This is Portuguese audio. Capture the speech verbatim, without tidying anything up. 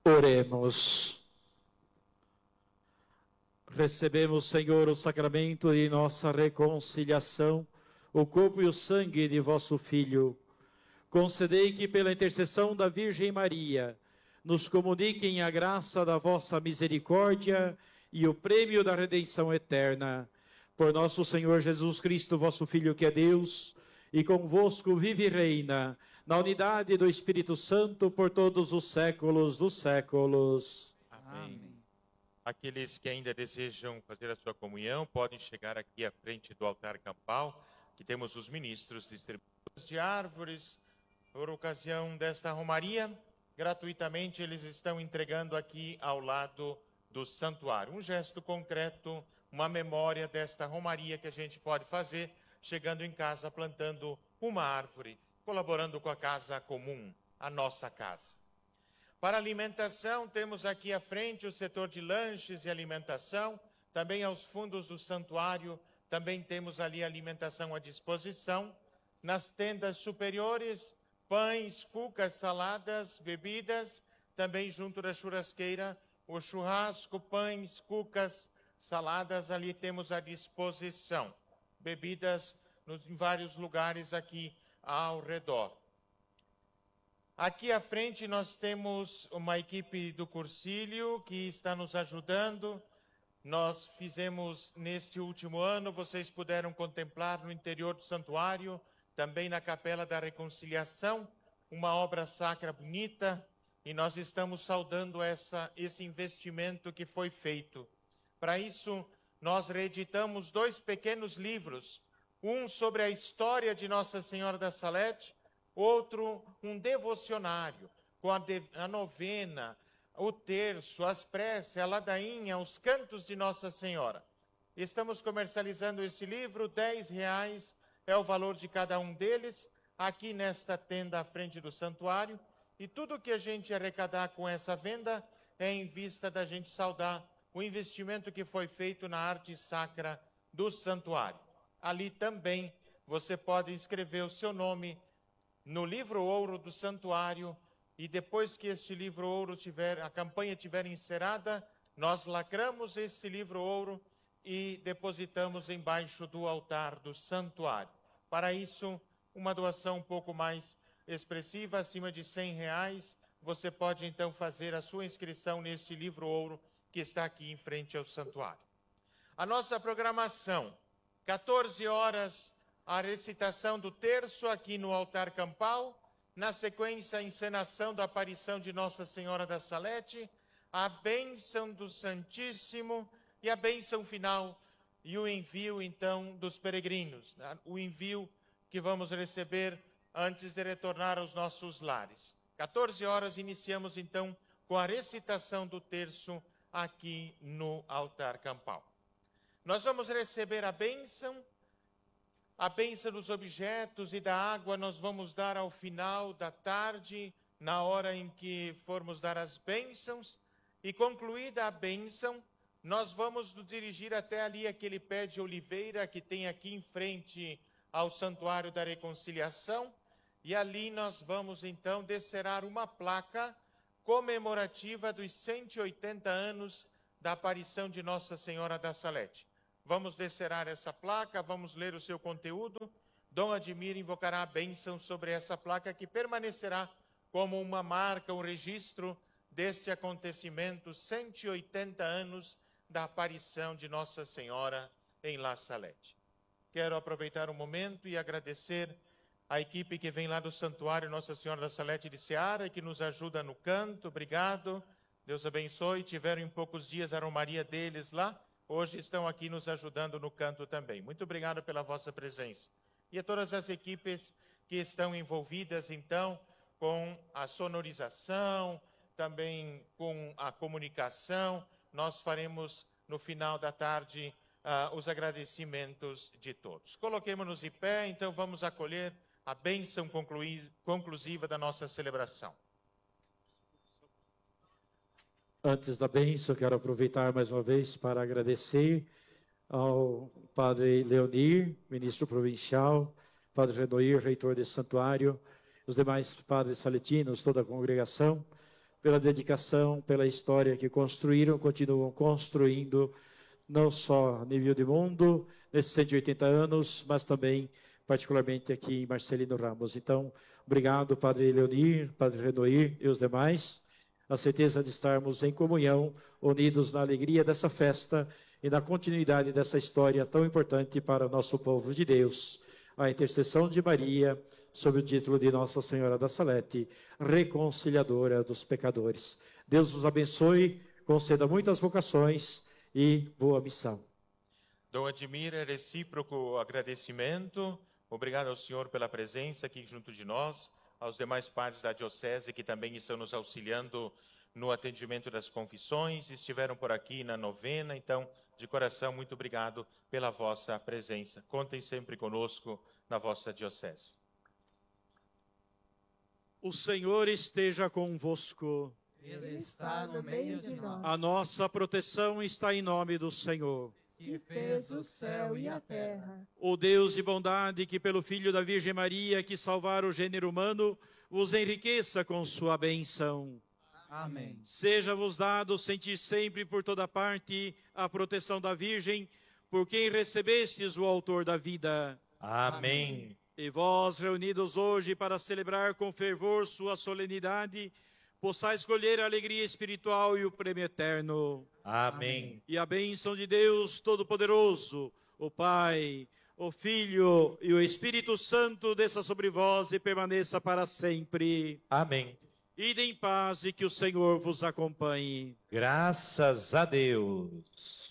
Oremos. Recebemos, Senhor, o sacramento de nossa reconciliação, o corpo e o sangue de vosso Filho. Concedei que, pela intercessão da Virgem Maria, nos comuniquem a graça da vossa misericórdia e o prêmio da redenção eterna. Por nosso Senhor Jesus Cristo, vosso Filho, que é Deus, e convosco vive e reina, na unidade do Espírito Santo, por todos os séculos dos séculos. Amém. Aqueles que ainda desejam fazer a sua comunhão, podem chegar aqui à frente do altar campal, que temos os ministros distribuidores de árvores. Por ocasião desta romaria, gratuitamente eles estão entregando aqui ao lado do santuário. Um gesto concreto, uma memória desta romaria que a gente pode fazer, chegando em casa, plantando uma árvore, colaborando com a casa comum, a nossa casa. Para alimentação, temos aqui à frente o setor de lanches e alimentação, também aos fundos do santuário, também temos ali alimentação à disposição. Nas tendas superiores, pães, cucas, saladas, bebidas, também junto da churrasqueira, o churrasco, pães, cucas, saladas, ali temos à disposição. Bebidas nos, em vários lugares aqui ao redor. Aqui à frente nós temos uma equipe do Cursilho que está nos ajudando. Nós fizemos neste último ano, vocês puderam contemplar no interior do santuário, também na Capela da Reconciliação, uma obra sacra bonita, e nós estamos saudando essa, esse investimento que foi feito. Para isso, nós reeditamos dois pequenos livros, um sobre a história de Nossa Senhora da Salete, outro um devocionário, com a, de, a novena, o terço, as preces, a ladainha, os cantos de Nossa Senhora. Estamos comercializando esse livro, dez reais é o valor de cada um deles, aqui nesta tenda à frente do santuário, e tudo que a gente arrecadar com essa venda é em vista da gente saudar o investimento que foi feito na arte sacra do santuário. Ali também você pode inscrever o seu nome no livro ouro do santuário, e depois que este livro ouro tiver, a campanha tiver encerrada, nós lacramos esse livro ouro e depositamos embaixo do altar do santuário. Para isso, uma doação um pouco mais expressiva, acima de cem reais, você pode então fazer a sua inscrição neste livro ouro que está aqui em frente ao santuário. A nossa programação, quatorze horas, a recitação do terço aqui no altar campal, na sequência a encenação da aparição de Nossa Senhora da Salete, a bênção do Santíssimo e a bênção final e o envio então dos peregrinos, o envio que vamos receber antes de retornar aos nossos lares. quatorze horas iniciamos então com a recitação do terço aqui no altar campal. Nós vamos receber a bênção. A bênção dos objetos e da água nós vamos dar ao final da tarde, na hora em que formos dar as bênçãos. E concluída a bênção, nós vamos nos dirigir até ali aquele pé de oliveira que tem aqui em frente ao Santuário da Reconciliação. E ali nós vamos então descerrar uma placa comemorativa dos cento e oitenta anos da aparição de Nossa Senhora da Salete. Vamos descerrar essa placa, vamos ler o seu conteúdo. Dom Admir invocará a bênção sobre essa placa que permanecerá como uma marca, um registro deste acontecimento, cento e oitenta anos da aparição de Nossa Senhora em La Salete. Quero aproveitar o momento e agradecer a equipe que vem lá do Santuário Nossa Senhora da Salete de Ceará e que nos ajuda no canto. Obrigado, Deus abençoe. Tiveram em poucos dias a romaria deles lá. Hoje estão aqui nos ajudando no canto também. Muito obrigado pela vossa presença. E a todas as equipes que estão envolvidas, então, com a sonorização, também com a comunicação. Nós faremos, no final da tarde, uh, os agradecimentos de todos. Coloquemos-nos de pé, então vamos acolher a bênção conclusiva da nossa celebração. Antes da bênção, quero aproveitar mais uma vez para agradecer ao Padre Leonir, ministro provincial, Padre Renoir, reitor desse santuário, os demais padres saletinos, toda a congregação, pela dedicação, pela história que construíram, continuam construindo, não só a nível de mundo, nesses cento e oitenta anos, mas também, particularmente aqui em Marcelino Ramos. Então, obrigado, Padre Leonir, Padre Renoir e os demais. A certeza de estarmos em comunhão, unidos na alegria dessa festa e na continuidade dessa história tão importante para o nosso povo de Deus. A intercessão de Maria, sob o título de Nossa Senhora da Salete, reconciliadora dos pecadores. Deus vos abençoe, conceda muitas vocações e boa missão. Dom Admir, é recíproco agradecimento. Obrigado ao senhor pela presença aqui junto de nós, aos demais padres da Diocese que também estão nos auxiliando no atendimento das confissões, estiveram por aqui na novena. Então, de coração, muito obrigado pela vossa presença. Contem sempre conosco na vossa Diocese. O Senhor esteja convosco. Ele está no meio de nós. A nossa proteção está em nome do Senhor, Que fez o céu e a terra. o Deus de bondade, que pelo Filho da Virgem Maria, que salvar o gênero humano, vos enriqueça com sua bênção. Amém. Seja-vos dado sentir sempre por toda parte a proteção da Virgem, por quem recebestes o autor da vida. Amém. E vós, reunidos hoje para celebrar com fervor sua solenidade, possais escolher a alegria espiritual e o prêmio eterno. Amém. E a bênção de Deus Todo-Poderoso, o Pai, o Filho e o Espírito Santo desça sobre vós e permaneça para sempre. Amém. Ide em paz e que o Senhor vos acompanhe. Graças a Deus.